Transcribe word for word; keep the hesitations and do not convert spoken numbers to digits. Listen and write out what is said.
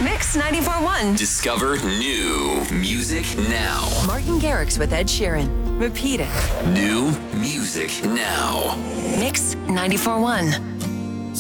Mix ninety-four point one. Discover new music now. Martin Garrix with Ed Sheeran. Repeat it. New music now. Mix ninety-four point one.